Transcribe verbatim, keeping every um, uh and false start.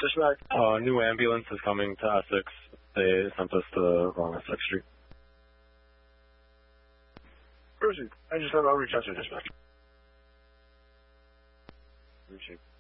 Dispatch. Uh, new ambulance is coming to Essex. They sent us to the wrong Essex Street. Proceed. I just have outreach out to dispatch. Appreciate it.